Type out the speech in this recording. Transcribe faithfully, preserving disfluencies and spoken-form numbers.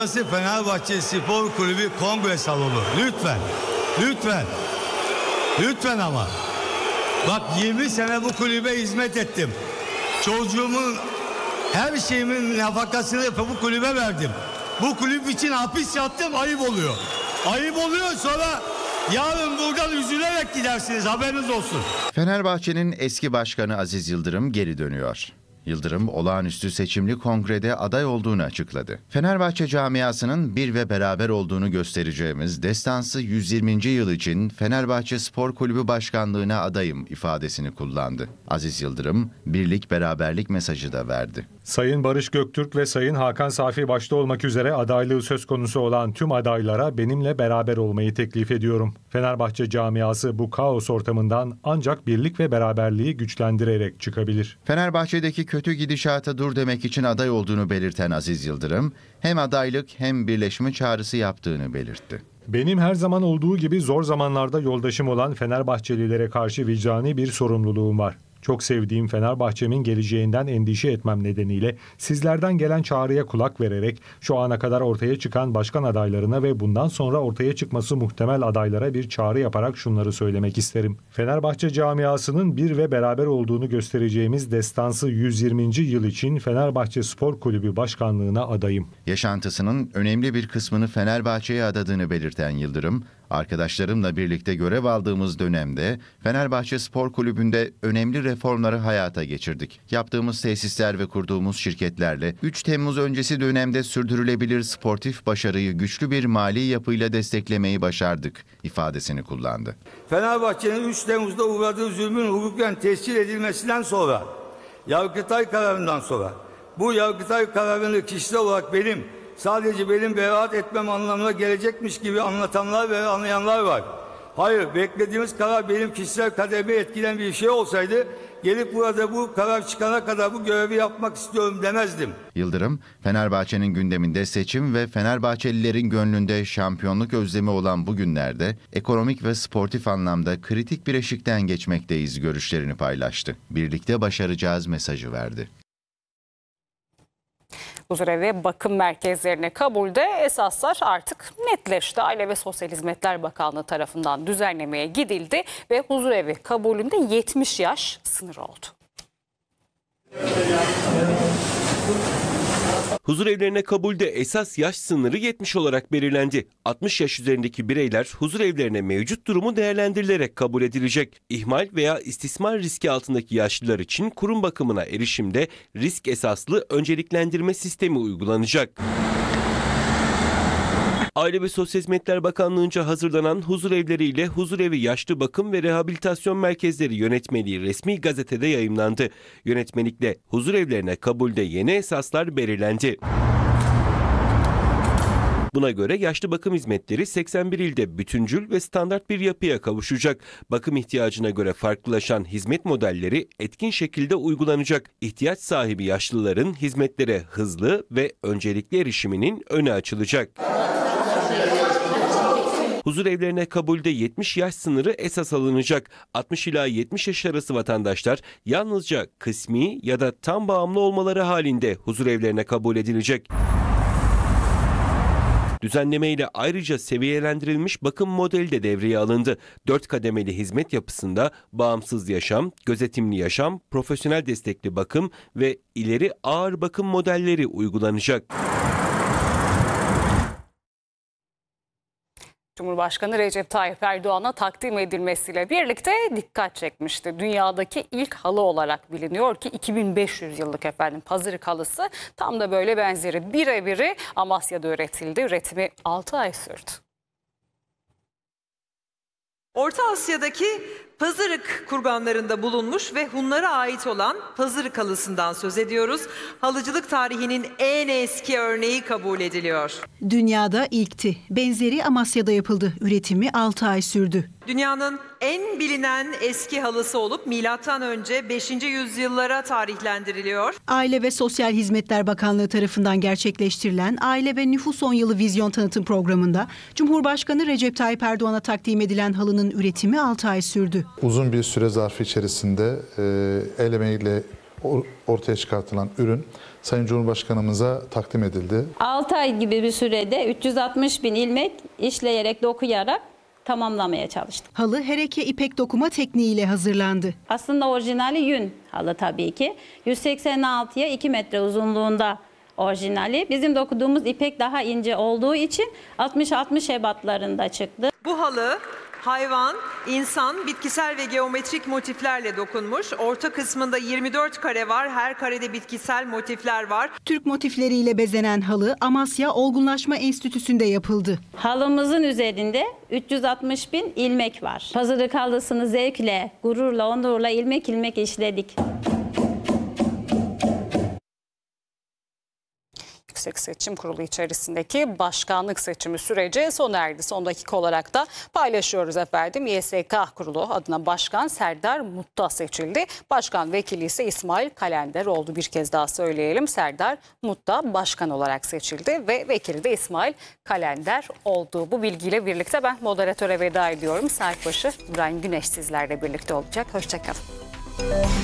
Fenerbahçe Spor Kulübü Kongre Salonu. Lütfen. Lütfen. Lütfen ama. Bak yirmi sene bu kulübe hizmet ettim. Çocuğumun her şeyimin nafakasını bu kulübe verdim. Bu kulüp için hapis yattım, ayıp oluyor. Ayıp oluyor, sonra yarın buradan üzülerek gidersiniz, haberiniz olsun. Fenerbahçe'nin eski başkanı Aziz Yıldırım geri dönüyor. Yıldırım, olağanüstü seçimli kongrede aday olduğunu açıkladı. Fenerbahçe camiasının bir ve beraber olduğunu göstereceğimiz destansı yüz yirminci yıl için Fenerbahçe Spor Kulübü Başkanlığı'na adayım ifadesini kullandı. Aziz Yıldırım, birlik beraberlik mesajı da verdi. Sayın Barış Göktürk ve Sayın Hakan Safi başta olmak üzere adaylığı söz konusu olan tüm adaylara benimle beraber olmayı teklif ediyorum. Fenerbahçe camiası bu kaos ortamından ancak birlik ve beraberliği güçlendirerek çıkabilir. Fenerbahçe'deki kötü gidişata dur demek için aday olduğunu belirten Aziz Yıldırım, hem adaylık hem birleşme çağrısı yaptığını belirtti. Benim her zaman olduğu gibi zor zamanlarda yoldaşım olan Fenerbahçelilere karşı vicdani bir sorumluluğum var. Çok sevdiğim Fenerbahçe'min geleceğinden endişe etmem nedeniyle sizlerden gelen çağrıya kulak vererek şu ana kadar ortaya çıkan başkan adaylarına ve bundan sonra ortaya çıkması muhtemel adaylara bir çağrı yaparak şunları söylemek isterim. Fenerbahçe camiasının bir ve beraber olduğunu göstereceğimiz destansı yüz yirminci yıl için Fenerbahçe Spor Kulübü Başkanlığı'na adayım. Yaşantısının önemli bir kısmını Fenerbahçe'ye adadığını belirten Yıldırım, arkadaşlarımla birlikte görev aldığımız dönemde Fenerbahçe Spor Kulübü'nde önemli reformları hayata geçirdik. Yaptığımız tesisler ve kurduğumuz şirketlerle üç Temmuz öncesi dönemde sürdürülebilir sportif başarıyı güçlü bir mali yapıyla desteklemeyi başardık ifadesini kullandı. Fenerbahçe'nin üç Temmuz'da uğradığı zulmün hukuken tescil edilmesinden sonra, Yargıtay kararından sonra, bu Yargıtay kararını kişisel olarak benim, sadece benim beraat etmem anlamına gelecekmiş gibi anlatanlar ve anlayanlar var. Hayır, beklediğimiz karar benim kişisel kaderimi etkilen bir şey olsaydı, gelip burada bu karar çıkana kadar bu görevi yapmak istiyorum demezdim. Yıldırım, Fenerbahçe'nin gündeminde seçim ve Fenerbahçelilerin gönlünde şampiyonluk özlemi olan bu günlerde ekonomik ve sportif anlamda kritik bir eşikten geçmekteyiz görüşlerini paylaştı. Birlikte başaracağız mesajı verdi. Huzurevi bakım merkezlerine kabulde esaslar artık netleşti. Aile ve Sosyal Hizmetler Bakanlığı tarafından düzenlemeye gidildi ve huzurevi kabulünde yetmiş yaş sınırı oldu. Huzurevlerine kabulde esas yaş sınırı yetmiş olarak belirlendi. altmış yaş üzerindeki bireyler huzurevlerine mevcut durumu değerlendirilerek kabul edilecek. İhmal veya istismar riski altındaki yaşlılar için kurum bakımına erişimde risk esaslı önceliklendirme sistemi uygulanacak. Aile ve Sosyal Hizmetler Bakanlığı'nca hazırlanan huzurevleri ile Huzurevi Yaşlı Bakım ve Rehabilitasyon Merkezleri Yönetmeliği resmi gazetede yayımlandı. Yönetmelikle huzurevlerine kabulde yeni esaslar belirlendi. Buna göre yaşlı bakım hizmetleri seksen bir ilde bütüncül ve standart bir yapıya kavuşacak. Bakım ihtiyacına göre farklılaşan hizmet modelleri etkin şekilde uygulanacak. İhtiyaç sahibi yaşlıların hizmetlere hızlı ve öncelikli erişiminin önü açılacak. Huzurevlerine kabulde yetmiş yaş sınırı esas alınacak. altmış ila yetmiş yaş arası vatandaşlar yalnızca kısmi ya da tam bağımlı olmaları halinde huzurevlerine kabul edilecek. Düzenlemeyle ayrıca seviyelendirilmiş bakım modeli de devreye alındı. Dört kademeli hizmet yapısında bağımsız yaşam, gözetimli yaşam, profesyonel destekli bakım ve ileri ağır bakım modelleri uygulanacak. Cumhurbaşkanı Recep Tayyip Erdoğan'a takdim edilmesiyle birlikte dikkat çekmişti. Dünyadaki ilk halı olarak biliniyor ki iki bin beş yüz yıllık efendim Pazırık halısı, tam da böyle benzeri birebiri Amasya'da üretildi. Üretimi altı ay sürdü. Orta Asya'daki Pazırık kurganlarında bulunmuş ve Hunlara ait olan Pazırık halısından söz ediyoruz. Halıcılık tarihinin en eski örneği kabul ediliyor. Dünyada ilkti. Benzeri Amasya'da yapıldı. Üretimi altı ay sürdü. Dünyanın en bilinen eski halısı olup milattan önce beşinci yüzyıllara tarihlendiriliyor. Aile ve Sosyal Hizmetler Bakanlığı tarafından gerçekleştirilen Aile ve Nüfus on Yılı Vizyon Tanıtım Programı'nda Cumhurbaşkanı Recep Tayyip Erdoğan'a takdim edilen halının üretimi altı ay sürdü. Uzun bir süre zarfı içerisinde e, el emeğiyle ortaya çıkartılan ürün Sayın Cumhurbaşkanımıza takdim edildi. altı ay gibi bir sürede üç yüz altmış bin ilmek işleyerek, dokuyarak tamamlamaya çalıştık. Halı hereke ipek dokuma tekniğiyle hazırlandı. Aslında orijinali yün halı tabii ki. yüz seksen altıya iki metre uzunluğunda orijinali. Bizim dokuduğumuz ipek daha ince olduğu için altmış altmış ebatlarında çıktı. Bu halı hayvan, insan, bitkisel ve geometrik motiflerle dokunmuş. Orta kısmında yirmi dört kare var. Her karede bitkisel motifler var. Türk motifleriyle bezenen halı Amasya Olgunlaşma Enstitüsü'nde yapıldı. Halımızın üzerinde üç yüz altmış bin ilmek var. Pazarık halısını zevkle, gururla, onurla ilmek ilmek işledik. Yüksek Seçim Kurulu içerisindeki başkanlık seçimi süreci sona erdi. Son dakika olarak da paylaşıyoruz efendim. Y S K Kurulu adına Başkan Serdar Mutta seçildi. Başkan vekili ise İsmail Kalender oldu. Bir kez daha söyleyelim. Serdar Mutta başkan olarak seçildi ve vekili de İsmail Kalender oldu. Bu bilgiyle birlikte ben moderatöre veda ediyorum. Saat başı İbrahim Güneş sizlerle birlikte olacak. Hoşçakalın.